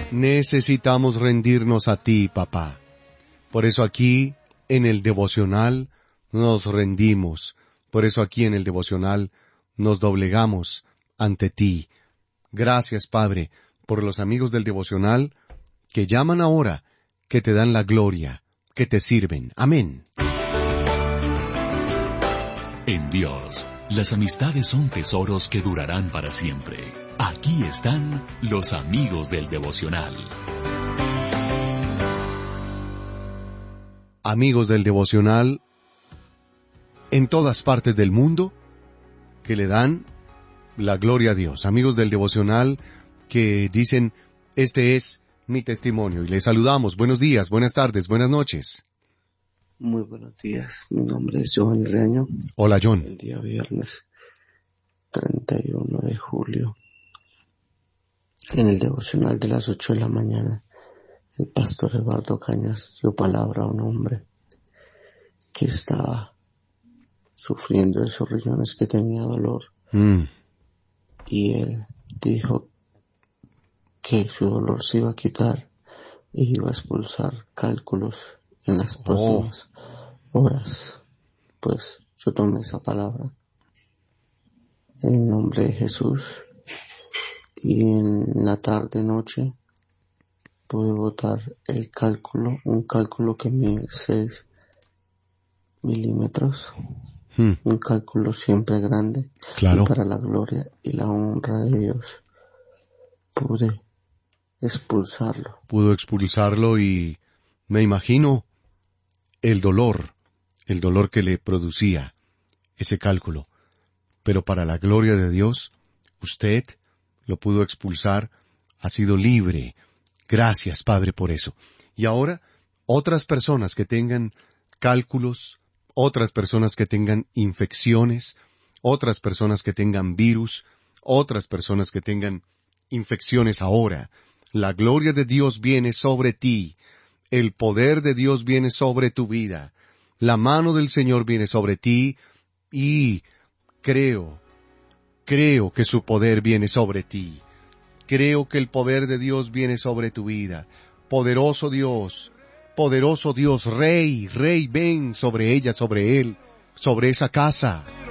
Necesitamos rendirnos a ti, papá. Por eso aquí, en el devocional, nos rendimos. Por eso aquí en el devocional, nos doblegamos ante ti. Gracias, Padre, por los amigos del devocional que llaman ahora, que te dan la gloria, que te sirven. Amén. En Dios, las amistades son tesoros que durarán para siempre. Aquí están los amigos del devocional. Amigos del devocional en todas partes del mundo que le dan la gloria a Dios. Amigos del devocional que dicen, este es mi testimonio. Y les saludamos. Buenos días, buenas tardes, buenas noches. Muy buenos días. Mi nombre es Johan Reaño. Hola, John. El día viernes 31 de julio, en el devocional de las 8 de la mañana, el pastor Eduardo Cañas dio palabra a un hombre que estaba sufriendo de esos riñones, que tenía dolor. Y él dijo que su dolor se iba a quitar y iba a expulsar cálculos en las próximas horas. Pues yo tomé esa palabra en el nombre de Jesús, y en la tarde noche pude botar el cálculo, un cálculo que mide 6 milímetros, un cálculo siempre grande, claro. Y para la gloria y la honra de Dios pude expulsarlo. Pudo expulsarlo y me imagino el dolor que le producía ese cálculo. Pero para la gloria de Dios, usted lo pudo expulsar, ha sido libre. Gracias, Padre, por eso. Y ahora, otras personas que tengan cálculos, otras personas que tengan infecciones, otras personas que tengan virus, otras personas que tengan infecciones ahora, la gloria de Dios viene sobre ti, el poder de Dios viene sobre tu vida, la mano del Señor viene sobre ti y creo que su poder viene sobre ti. Creo que el poder de Dios viene sobre tu vida. Poderoso Dios, Rey, ven sobre ella, sobre él, sobre esa casa.